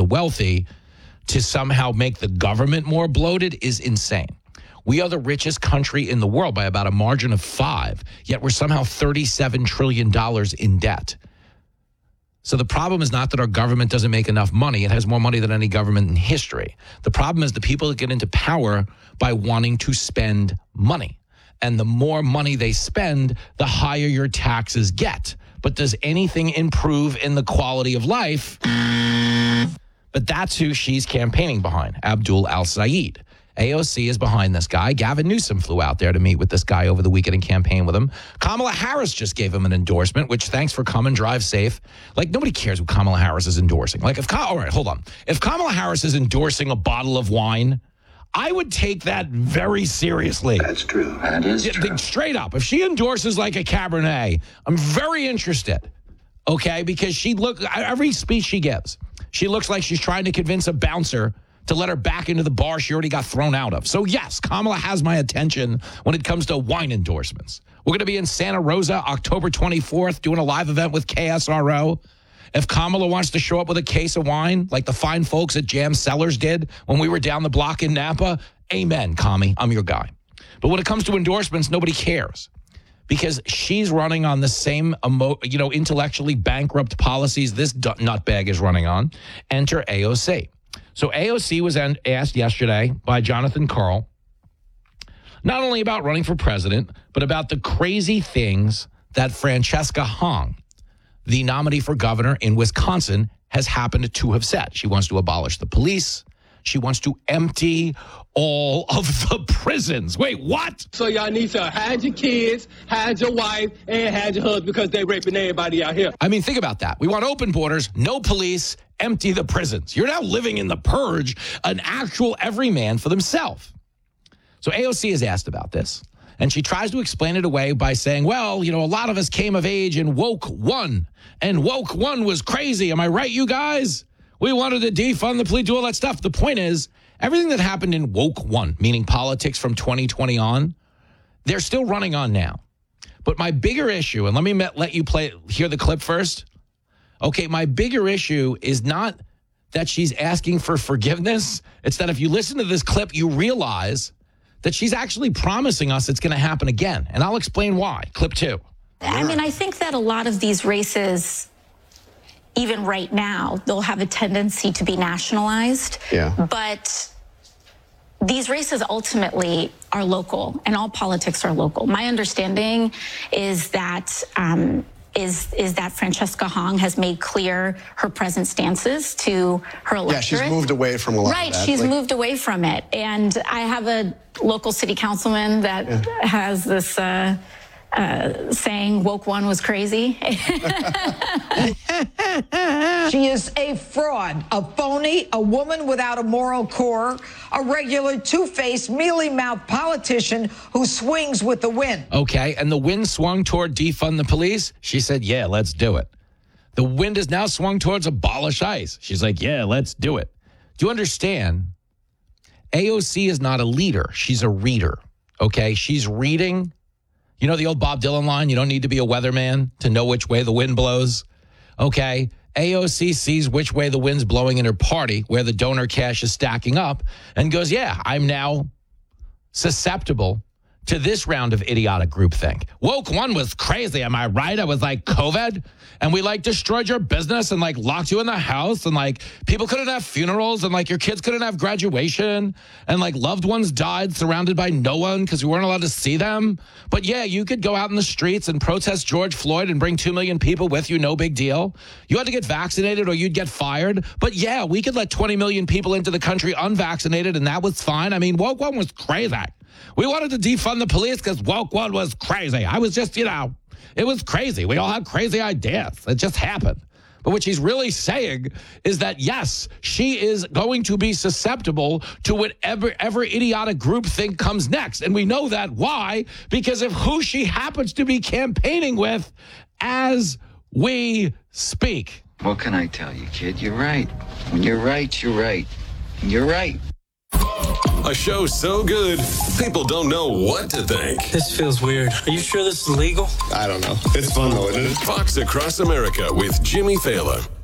the wealthy to somehow make the government more bloated is insane. We are the richest country in the world by about a margin of 5, yet we're somehow $37 trillion in debt. So the problem is not that our government doesn't make enough money. It has more money than any government in history. The problem is the people that get into power by wanting to spend money. And the more money they spend, the higher your taxes get. But does anything improve in the quality of life? But that's who she's campaigning behind, Abdul Al-Sayed. AOC is behind this guy. Gavin Newsom flew out there to meet with this guy over the weekend and campaign with him. Kamala Harris just gave him an endorsement, which thanks for coming, drive safe. Like, nobody cares what Kamala Harris is endorsing. Like, all right, hold on. If Kamala Harris is endorsing a bottle of wine, I would take that very seriously. That's true. That is true. Straight up. If she endorses like a Cabernet, I'm very interested. Okay? Because every speech she gives, she looks like she's trying to convince a bouncer to let her back into the bar she already got thrown out of. So yes, Kamala has my attention when it comes to wine endorsements. We're going to be in Santa Rosa October 24th doing a live event with KSRO. If Kamala wants to show up with a case of wine like the fine folks at Jam Cellars did when we were down the block in Napa, amen, Kami, I'm your guy. But when it comes to endorsements, nobody cares because she's running on the same intellectually bankrupt policies this nutbag is running on. Enter AOC. So AOC was asked yesterday by Jonathan Karl, not only about running for president, but about the crazy things that Francesca Hong, the nominee for governor in Wisconsin, has happened to have said. She wants to abolish the police. She wants to empty all of the prisons. Wait, what? So y'all need to hide your kids, hide your wife, and hide your husband because they raping everybody out here. I mean, think about that. We want open borders, no police, empty the prisons. You're now living in the purge, an actual everyman for themselves. So AOC is asked about this, and she tries to explain it away by saying, well, a lot of us came of age in woke one, and woke one was crazy. Am I right, you guys? We wanted to defund the police, do all that stuff. The point is, everything that happened in woke one, meaning politics from 2020 on, they're still running on now. But my bigger issue, and let me let you hear the clip first. Okay, my bigger issue is not that she's asking for forgiveness. It's that if you listen to this clip, you realize that she's actually promising us it's going to happen again. And I'll explain why. Clip 2. I mean, I think that a lot of these races, even right now, they'll have a tendency to be nationalized. Yeah. But these races ultimately are local, and all politics are local. My understanding is that that Francesca Hong has made clear her present stances to her electorate. Yeah, she's moved away from a lot of that. Right, she's moved away from it. And I have a local city councilman that has this saying woke one was crazy. She is a fraud, a phony, a woman without a moral core, a regular two-faced, mealy-mouthed politician who swings with the wind. Okay, and the wind swung toward defund the police. She said, yeah, let's do it. The wind is now swung towards abolish ICE. She's like, yeah, let's do it. Do you understand? AOC is not a leader. She's a reader, okay? She's reading. You know the old Bob Dylan line, you don't need to be a weatherman to know which way the wind blows? Okay, AOC sees which way the wind's blowing in her party, where the donor cash is stacking up, and goes, yeah, I'm now susceptible to this round of idiotic groupthink. Woke one was crazy, am I right? It was like COVID, and we destroyed your business and locked you in the house, and people couldn't have funerals, and your kids couldn't have graduation, and loved ones died surrounded by no one because we weren't allowed to see them. But yeah, you could go out in the streets and protest George Floyd and bring 2 million people with you, no big deal. You had to get vaccinated or you'd get fired. But yeah, we could let 20 million people into the country unvaccinated, and that was fine. I mean, woke one was crazy. We wanted to defund the police because woke one was crazy. I was just, it was crazy. We all had crazy ideas. It just happened. But what she's really saying is that, yes, she is going to be susceptible to whatever idiotic groupthink comes next. And we know that. Why? Because of who she happens to be campaigning with as we speak. What can I tell you, kid? You're right. When you're right, you're right. And you're right. A show so good, people don't know what to think. This feels weird. Are you sure this is legal? I don't know. It's fun though, isn't it? Fox Across America with Jimmy Fallon.